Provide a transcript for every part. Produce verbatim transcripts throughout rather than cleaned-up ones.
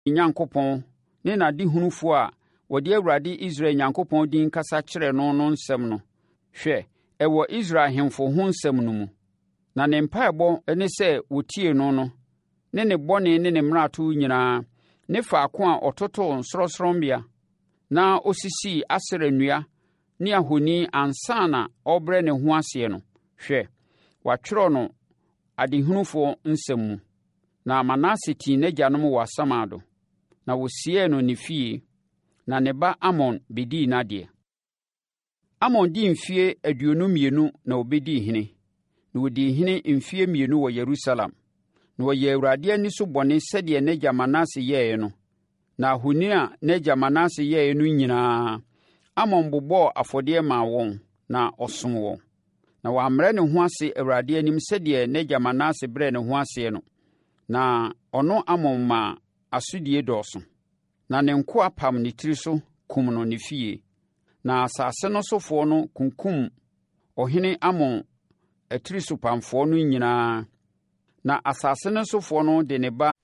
Nyankopɔn ne n'adehunufo a wɔde Awurade Israel Nyankopɔn din kasa kyerɛ no no nsɛm no, hwɛ, ɛwɔ Israel ahemfo ho nsɛm no mu. Na ne mpaebɔ ne sɛ wɔtie no no, ne ne bɔne ne ne mmarato nyinaa, ne faako a ɔtotoo sorɔsorɔmmea na ɔsisii Asera nnua ne ahoni ansa na ɔrebrɛ ne ho aseɛ no, hwɛ, wɔatwerɛ no adehunufoɔ nsɛm mu. Na Manase tii n'agyanom wɔ asamado, na wɔsiee no ne fie, na ne ba Amon bɛdii n'adeɛ. Amon dii mfeɛ aduonu mmienu na ɔbɛdii hene, na ɔdii hene mfeɛ mmienu wɔ Yerusalem. Na ɔyɛɛ Awurade ani so bɔne sɛdeɛ n'agya Manase yɛeɛ no. Na ahoni a n'agya Manase yɛeɛ no nyinaa, Amon bobɔɔ afɔdeɛ maa wɔn, na ɔsom wɔn. Na wammrɛ ne ho ase Awurade anim sɛdeɛ n'agya Manase brɛ ne ho aseɛ no. Na ɔno Amon maa asodie dɔɔso. Na ne nkoa pam ne tiri so kum no ne fie. Na asase no sofoɔ no kunkum ɔhene Amon atiri so pamfoɔ no nyinaa. Na asase no sofoɔ no de ne ba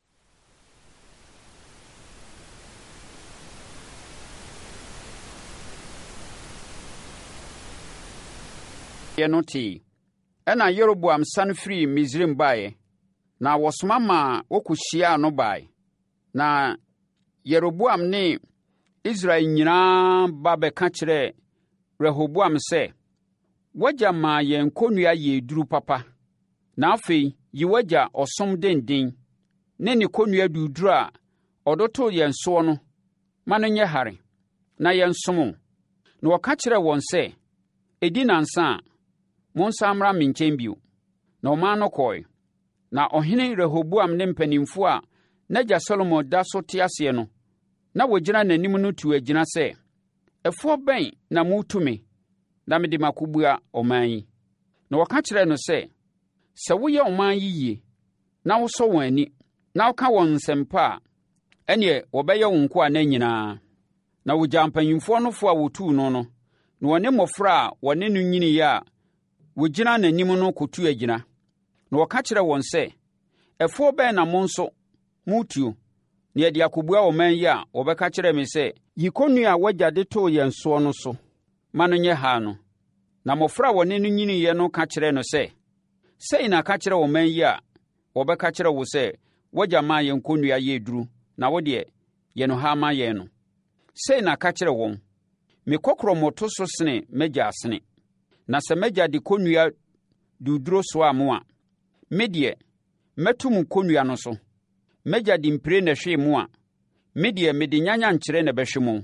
yɛ no tee. Ɛna Yeroboam sane firi Misraim baeɛ, na wɔsoma maa wɔkɔhyiaa no baeɛ. Na Yeroboam ne Israel nyinaa ba bɛka kyerɛɛ Rehoboam sɛ, «W'agya maa yɛn kɔnnua yɛɛ duru papa. Na afei, yi w'agya ɔsom denden ne ne kɔnnua duruduru a ɔde too yɛn soɔ no ma no nyɛ hare, na yɛnsom». Na wɔka kyerɛɛ wɔn sɛ, «Ɛdi nnansa a, monsan mmra me nkyɛn bio». Na ɔman no kɔe. Na ɔhene Rehoboam ne mpanimfoɔ a n'agya Salomo da so te aseɛ no, na wɔgyina n'anim no tu agyina sɛ, «Ɛfoɔ bɛn na moretu me, na mede makɔbua ɔman yi?» Na wɔka kyerɛɛ no sɛ, «Sɛ woyɛ ɔman yi yie, na wosɔ wɔn ani, na woka wɔn nsɛm pa a, ɛnneɛ wɔbɛyɛ wo nkoa nna nyinaa». Na wɔgyaa mpanimfoɔ no fo a wɔtuu no no, na wɔne mmɔfra a wɔne no nyiniiɛ a wɔgyina n'anim no kɔtu agyina. Na wɔka kyerɛɛ wɔn sɛ, «Ɛfoɔ bɛn na mo nso moretuo, na yɛde akɔbua ɔman yi a wɔbɛka kyerɛɛ me sɛ, yi kɔnnua a w'agya de too yɛn soɔ no so ma no nyɛ haa no?» Na mmɔfra a wɔne no nyiniiɛ no ka kyerɛɛ no sɛ, «Sɛi na ka kyerɛ ɔman yi a wɔbɛka kyerɛ wo sɛ, w'agya maa yɛn kɔnnua yɛɛ duru, na wo deɛ, yɛ no haa ma yɛn no. Sɛi na ka kyerɛ wɔn, me kɔkorɔ mmɔto so sene m'agya asene. Na sɛ m'agya de kɔnnua duruduro soaa mo a, me deɛ, mɛto mo kɔnnua no so. M'agya de mpire na hwee mu a, me deɛ mede nyanyankyerɛ na bɛhwe mo».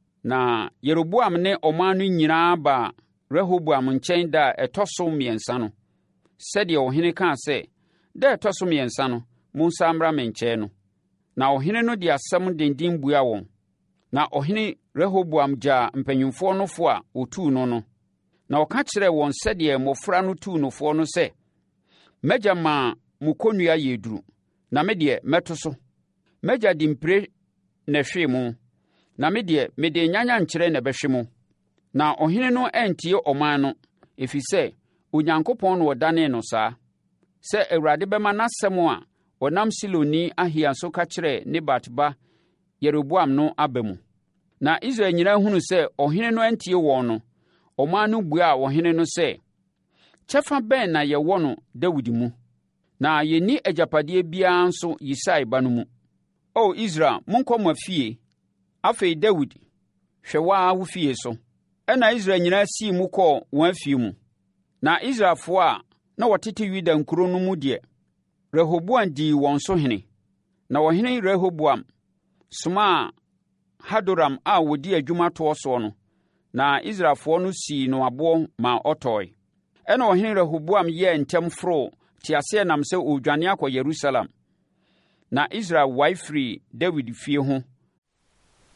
Na Yeroboam ne ɔman no nyinaa baa Rehoboam nkyɛn da a ɛtɔ so mmiɛnsa no, sɛdeɛ ɔhene kaa sɛ, da a ɛtɔ so mmiɛnsa no, monsan mmra me nkyɛn no. Na ɔhene no de asɛm denden buaa wɔn. Na ɔhene Rehoboam gyaa mpanyimfoɔ nofoɔ a wɔtuu no no. Na ɔka kyerɛɛ wɔn sɛdeɛ mmɔfra no tuu nofoɔ no sɛ, «M'agya maa mo kɔnnua yɛɛ duru, na me deɛ mɛto so. M'agya de mpire na hwee mo, na me deɛ mede nyanyankyerɛ na bɛhwe mo». Na ɔhene no antie ɔman no, ɛfiri sɛ Onyankopɔn na ɔdanee no saa, sɛ Awurade bɛma n'asɛm a ɔnam Siloni Ahia so ka kyerɛɛ Nebat ba Yeroboam no aba mu. Na Israel nyinaa hunu sɛ ɔhene no antie wɔn no, ɔman no buaa ɔhene no sɛ, «Kyɛfa bɛn na yɛwɔ no Dawid mu, na yɛnni agyapadeɛ biara nso Yisai ba no mu. O Israel, monkɔ mo afie. Afei Dawid, hwɛ waa wo fie so». Ɛna Israel nyinaa sii mu kɔɔ wɔn afie mu. Na Israelfoɔ a na wɔtete Yuda nkuro no mu deɛ, Rehoboam dii wɔn so hene. Na ɔhene Rehoboam somaa Hadoram a ɔdi adwuma toɔ soɔ no, na Israelfoɔ no sii no aboɔ ma ɔtɔe. Ɛna ɔhene Rehoboam yɛɛ ntɛm foroo teaseɛnam sɛ ɔredwane akɔ Yerusalem. Na Israel wae firii Dawid fie ho